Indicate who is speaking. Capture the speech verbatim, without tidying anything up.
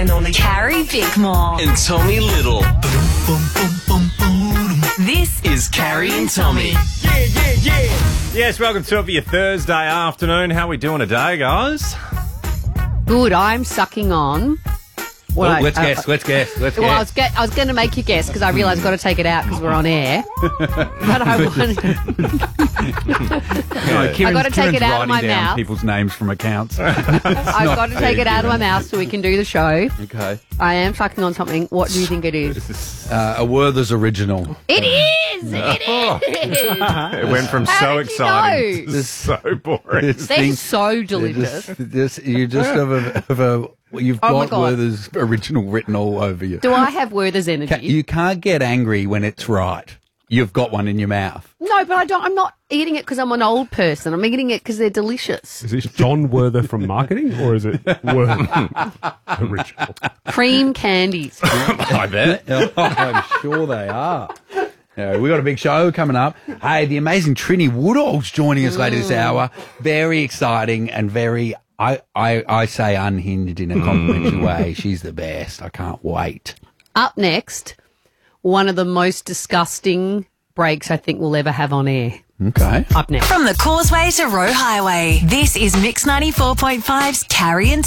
Speaker 1: and only Carrie Bickmore
Speaker 2: and Tommy Little.
Speaker 1: This is Carrie and Tommy.
Speaker 3: Yeah, yeah, yeah. Yes, welcome to it for your Thursday afternoon. How we doing today, guys?
Speaker 4: Good. I'm sucking on. What
Speaker 5: Well,
Speaker 4: I-
Speaker 5: let's
Speaker 4: uh,
Speaker 5: guess, let's guess, let's
Speaker 4: Well, I
Speaker 5: guess.
Speaker 4: was, get, I was going to make you guess because I realised I've got to take it out because we're on air. But I wanted.
Speaker 5: No, Kieran's,
Speaker 4: I gotta take
Speaker 5: Kieran's
Speaker 4: it out of
Speaker 5: writing
Speaker 4: my
Speaker 5: down
Speaker 4: mouth.
Speaker 5: people's names from accounts.
Speaker 4: I've got to take it out of my mouth so we can do the show.
Speaker 5: Okay.
Speaker 4: I am sucking on something. What do you think it is?
Speaker 5: Uh, a Werther's original.
Speaker 4: It is. It is.
Speaker 3: It went from
Speaker 4: How
Speaker 3: so
Speaker 4: did you
Speaker 3: exciting
Speaker 4: know?
Speaker 3: to so boring.
Speaker 5: This
Speaker 4: They're
Speaker 5: thing-
Speaker 4: so delicious.
Speaker 5: Just, just, you just have a, have a you've
Speaker 4: Oh my
Speaker 5: got
Speaker 4: God.
Speaker 5: Werther's original written all over you.
Speaker 4: Do I have Werther's energy?
Speaker 5: Ca- You can't get angry when it's right. You've got one in your mouth.
Speaker 4: No, but I don't. I'm not eating it because I'm an old person. I'm eating it because they're delicious.
Speaker 6: Is this John Werther from marketing, or is it Werther original?
Speaker 4: Cream candies.
Speaker 3: I bet.
Speaker 5: Oh, I'm sure they are. Yeah, we got a big show coming up. Hey, the amazing Trini Woodall's joining us later this hour. Very exciting and very, I, I, I say unhinged in a complimentary way. She's the best. I can't wait.
Speaker 4: Up next, one of the most disgusting breaks I think we'll ever have on air.
Speaker 5: Okay.
Speaker 4: Up next.
Speaker 1: From the Causeway to Roe Highway, this is Mix ninety-four point five's Carrie and